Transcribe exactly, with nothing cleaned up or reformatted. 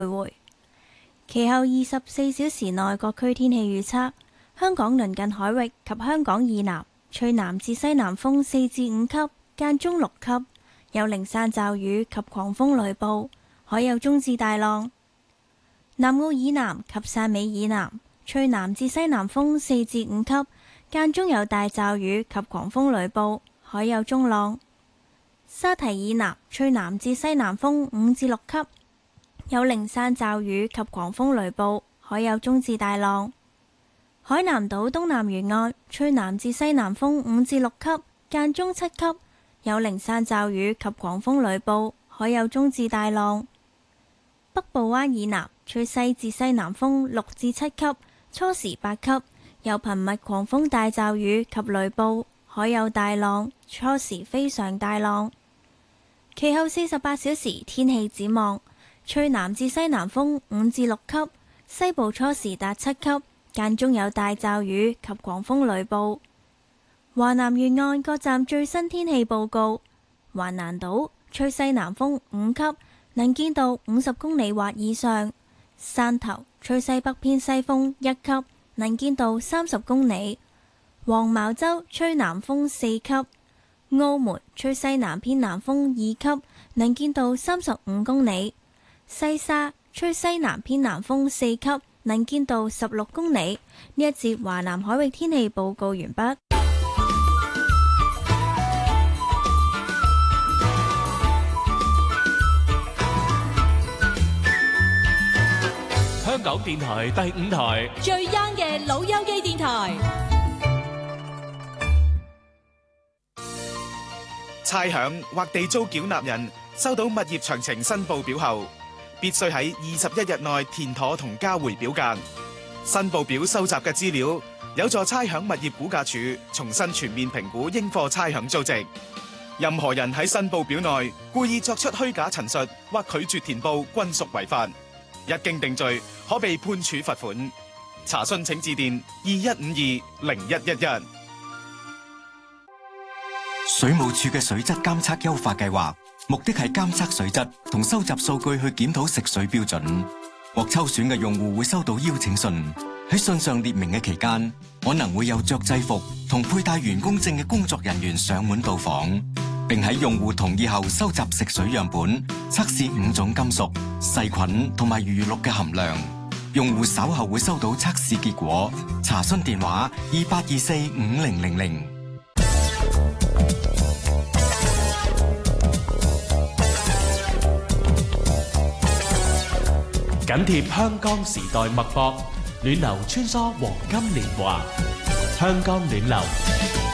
回。其後二十四小時內各區天氣預測：香港鄰近海域及香港以南吹南至西南風四至五級，間中六級，有零散驟雨及狂風雷暴，海有中至大浪。南澳以南及汕尾以南吹南至西南風四至五級，間中有大驟雨及狂風雷暴，海有中浪。沙堤以南吹南至西南風五至六級，有零散驟雨及狂風雷暴，海有中至大浪。海南島東南沿岸吹南至西南風五至六級，間中七級，有零散驟雨及狂風雷暴，海有中至大浪。北部灣以南吹西至西南風六至七級，初時八級，有頻密狂風大驟雨及雷暴，海有大浪，初時非常大浪。其後四十八小時天氣展望：吹南至西南風五至六級，西部初時達七級，間中有大驟雨及狂風雷暴。華南沿岸各站最新天氣報告：橫瀾島吹西南風五級，能見度五十公里或以上；汕頭吹西北偏西風一級，能見度三十公里；黃茅洲吹南風四級；澳門吹西南偏南風二級，能見度三十五公里；西沙吹西南偏南風四級，能見度十六公里。呢一節華南海域天氣報告完畢。 香港電台第五台最 young 嘅老友記電台。 差餉或地租繳納人收到物業詳情申報表後，必須喺二十一日內填妥同交回表格。申報表收集嘅資料有助差餉物業估價署重新全面評估應課差餉租值。任何人喺申報表內故意作出虛假陳述或拒絕填報，均屬違法。一經定罪，可被判處罰款。查詢請致電二一五二零一一一。 水務署嘅水質監測優化計劃，目的係監測水質同收集數據去檢討食水標準。獲抽選嘅用戶會收到邀請信，喺信上列明嘅期間，可能會有着制服同佩戴員工證嘅工作人員上門到訪，並喺用戶同意後收集食水樣本，測試五種金屬、細菌同埋餘氯嘅含量。用戶稍後會收到測試結果。查詢電話二八二四五零零零。 緊貼香港時代脈搏，暖流穿梭黃金年華，香港暖流。